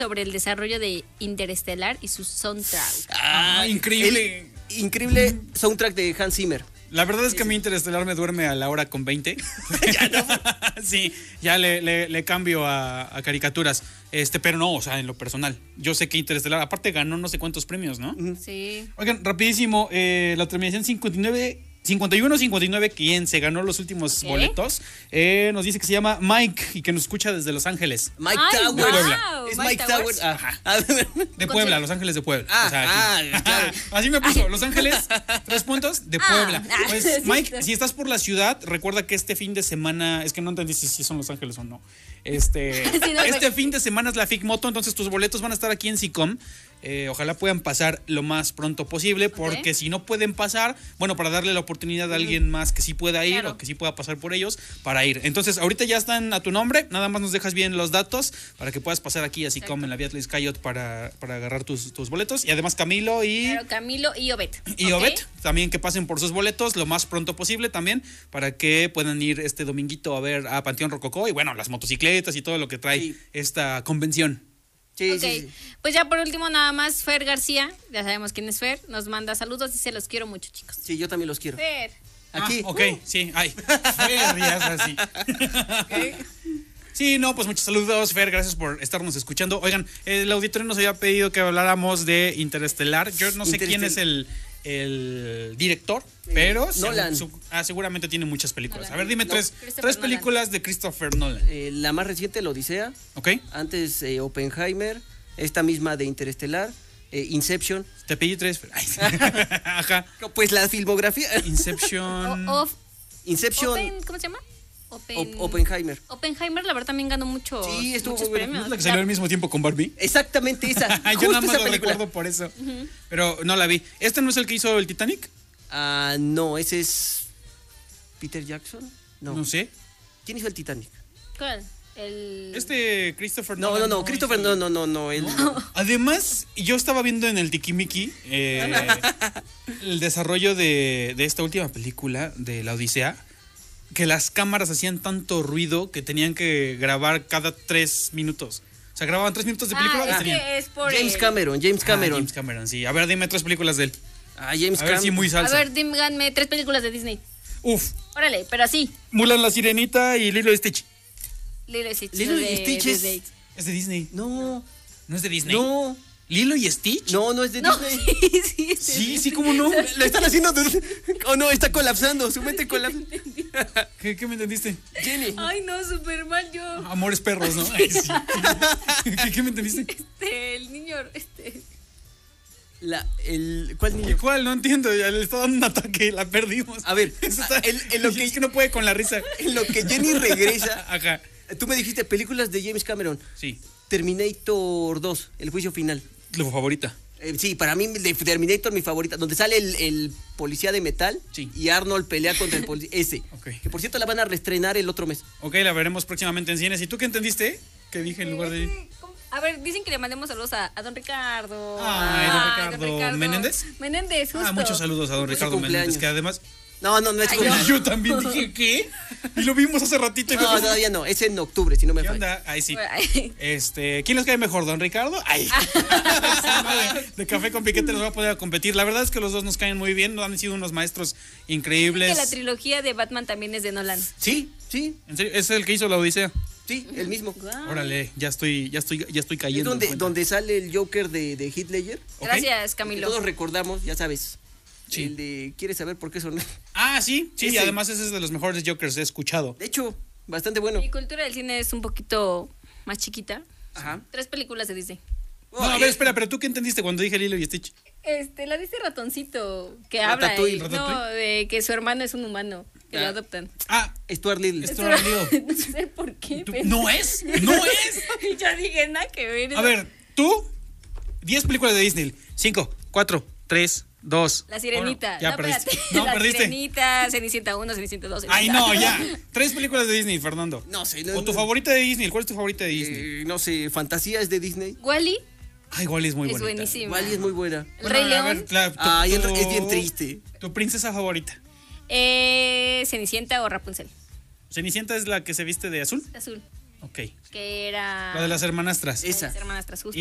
sobre el desarrollo de Interestelar y su soundtrack. Increíble. Increíble soundtrack de Hans Zimmer. La verdad es que a mí Interestelar me duerme a la hora con 20. Sí, ya le cambio a caricaturas. Pero no, o sea, en lo personal. Yo sé que Interestelar, aparte ganó no sé cuántos premios, ¿no? Sí. Oigan, rapidísimo, la terminación 51-59, quien se ganó los últimos boletos, nos dice que se llama Mike y que nos escucha desde Los Ángeles. Mike Ay, Towers. wow. Es Mike Mike Towers. Towers. Ajá. De Puebla, Los Ángeles de Puebla. Claro. Así me puso, Los Ángeles, 3 puntos, de Puebla. Pues, sí, Mike, sí. si estás por la ciudad, recuerda que este fin de semana, es que no entendí si son Los Ángeles o no. Este fin de semana es la FICMoto, entonces tus boletos van a estar aquí en SICOM. Ojalá puedan pasar lo más pronto posible, porque si no pueden pasar, bueno, para darle la oportunidad a alguien más que sí pueda ir, claro, o que sí pueda pasar por ellos para ir. Entonces, ahorita ya están a tu nombre, nada más nos dejas bien los datos para que puedas pasar aquí a SICOM en la Beatriz Cayot para agarrar tus boletos. Y además Camilo y... Claro, Camilo y Obed. Y Obed, también que pasen por sus boletos lo más pronto posible también, para que puedan ir este dominguito a ver a Panteón Rococó y bueno, las motocicletas y todo lo que trae esta convención. Sí, Ok, sí. pues ya por último nada más Fer García, ya sabemos quién es Fer, nos manda saludos y se los quiero mucho, chicos. Sí, yo también los quiero. Fer. Aquí. Ok, sí, ay. Fer, ya es así. Sí, no, pues muchos saludos, Fer, gracias por estarnos escuchando. Oigan, el auditorio nos había pedido que habláramos de Interestelar. Yo no sé quién es el director, pero Nolan. seguramente tiene muchas películas. Nolan. A ver, dime tres películas de Christopher Nolan. La más reciente, La Odisea. ¿Ok? Antes, Oppenheimer. Esta misma de Interestelar. Inception. Te pedí 3. Ay, sí. Ajá. Pues la filmografía. Inception. Inception. ¿Cómo se llama? Oppenheimer. Oppenheimer, la verdad, también ganó mucho. Sí, estuvo muchos muy buena. ¿No premios. es la que salió al mismo tiempo con Barbie? Exactamente esa. Yo nada Justo más esa lo película. recuerdo por eso. Pero no la vi. ¿Este no es el que hizo el Titanic? No, ese es Peter Jackson. No sé. ¿Quién hizo el Titanic? ¿Cuál? Christopher No, Nolan. Christopher, no, él. Además, yo estaba viendo en el Tikimiki el desarrollo de esta última película, de La Odisea, que las cámaras hacían tanto ruido que tenían que grabar cada 3 minutos. O sea, grababan 3 minutos de película. Es tenían... que es por James Cameron. James Cameron, sí. A ver, dime 3 películas de él. James A ver Cameron. si muy A salsa. ver, díganme 3 películas de Disney. Uf, Órale, pero así. Mulan la Sirenita y Lilo y Stitch. Lilo y Stitch. Lilo y de Stitch Disney. Es de Disney. No, ¿No es de Disney? no, ¿Lilo y Stitch? no es de No, Disney. sí. ¿Cómo no? Lo están haciendo. Oh, no, está colapsando. Su mente colapsa. ¿Qué me entendiste? Jenny. Ay, no, súper mal yo. Amores perros, ¿no? Ay, sí. ¿Qué me entendiste? El niño, ¿Cuál niño? ¿Cuál? No entiendo. Ya le está dando un ataque. La perdimos. A ver, Eso está- en lo que- es que no puede con la risa. En lo que Jenny regresa, Ajá. tú me dijiste películas de James Cameron. Sí. Terminator 2, El juicio final. Tu favorita. Sí, para mí de Terminator mi favorita, donde sale el policía de metal Sí. y Arnold pelea contra el policía. Ese. Ok. Que por cierto la van a reestrenar el otro mes. Ok, la veremos próximamente en cines. ¿Y tú qué entendiste? ¿Qué dije en lugar de...? A ver, dicen que le mandemos saludos a don Ricardo. Ay, don Ricardo. ¿Menéndez? Menéndez, justo. Muchos saludos a don Fue su Ricardo Menéndez, cumpleaños. que además... No es Ay, cumpleaños. Yo también dije, ¿qué? Y lo vimos hace ratito. Y No, me- todavía no, es en octubre, si no me ¿Qué falla. onda? Ahí sí. Ay. ¿Quién les cae mejor, don Ricardo? Ay. de Café con Piquete los va a poder competir. La verdad es que los dos nos caen muy bien, han sido unos maestros increíbles. Que la trilogía de Batman también es de Nolan. Sí, ¿En serio? ¿Es el que hizo la Odisea? el mismo. Guau. Órale, ya estoy Es cayendo. en cuenta. donde sale el Joker de Heath Ledger. Ok. Gracias, Que Camilo. todos recordamos, ya sabes. Sí. El de ¿quieres saber por qué son? Sí, y Ese. además ese es de los mejores Jokers que he escuchado. De hecho, bastante bueno. Mi cultura del cine es un poquito más chiquita. Ajá. 3 películas de Disney. No, a ver, espera, pero ¿tú qué entendiste cuando dije Lilo y Stitch? La dice ratoncito que habla. Ratatouille. No, Ratatouille. de que su hermano es un humano. Que lo adoptan. Stuart Little. Stuart Little. No sé por qué. Pero... ¿No es? ¿No es? Y yo dije, nada que ver. A ver, tú, 10 películas de Disney. 5, 4, 3, 2. La Sirenita. Ya perdiste. espérate. No, La perdiste. Sirenita, Cenicienta 1, Cenicienta 2. Ay, no, ya. 3 películas de Disney, Fernando. No sé. ¿O tu favorita de Disney? ¿Cuál es tu favorita de Disney? No sé, Fantasía es de Disney. Wally Ay, Wally es muy es bonita. buenísima. Wally es muy buena. El Rey a ver, León. Es bien triste. Tu princesa favorita. Cenicienta o Rapunzel. Cenicienta es la que se viste de azul. Azul. Ok. que era... La de las hermanastras. Esa. Las hermanastras, justo.